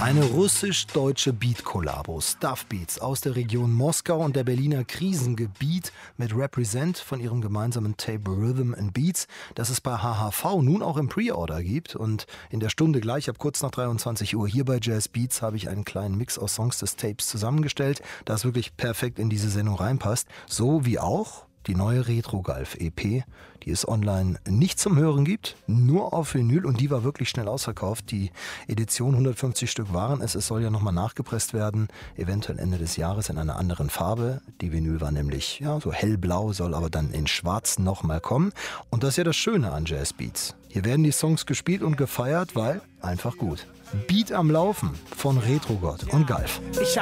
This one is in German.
Eine russisch-deutsche Beat-Kollabo, Stuff Beats aus der Region Moskau und der Berliner Krisengebiet mit Represent von ihrem gemeinsamen Tape Rhythm and Beats, das es bei HHV nun auch im Pre-Order gibt. Und in der Stunde gleich ab kurz nach 23 Uhr hier bei Jazz Beats habe ich einen kleinen Mix aus Songs des Tapes zusammengestellt, das wirklich perfekt in diese Sendung reinpasst. So wie auch die neue Retro-Galf-EP, die es online nicht zum Hören gibt, nur auf Vinyl, und die war wirklich schnell ausverkauft. Die Edition, 150 Stück waren es. Es soll ja nochmal nachgepresst werden, eventuell Ende des Jahres in einer anderen Farbe. Die Vinyl war nämlich so hellblau, soll aber dann in schwarz nochmal kommen. Und das ist ja das Schöne an Jazz Beats. Hier werden die Songs gespielt und gefeiert, weil einfach gut. Beat am Laufen von Retrogott und Galf. Ich